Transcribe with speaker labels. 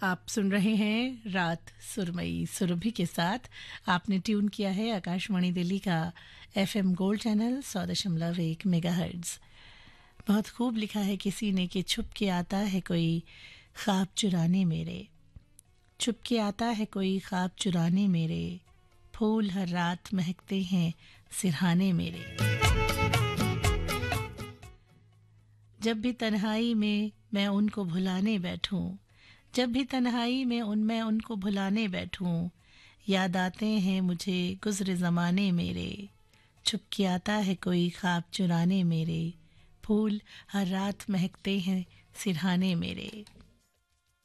Speaker 1: आप सुन रहे हैं रात सुरमई सुरभि के साथ। आपने ट्यून किया है आकाशवाणी दिल्ली का एफएम गोल्ड चैनल 100.1 मेगाहर्ट्ज। बहुत खूब लिखा है किसी ने कि छुप के आता है कोई ख्वाब चुराने मेरे, छुप के आता है कोई ख्वाब चुराने मेरे, फूल हर रात महकते हैं सिरहाने मेरे। जब भी तन्हाई में मैं उनको भुलाने बैठूं, जब भी तन्हाई में मैं उनको भुलाने बैठूं, याद आते हैं मुझे गुज़रे ज़माने मेरे, छुप के आता है कोई ख्वाब चुराने मेरे, फूल हर रात महकते हैं सिरहाने मेरे।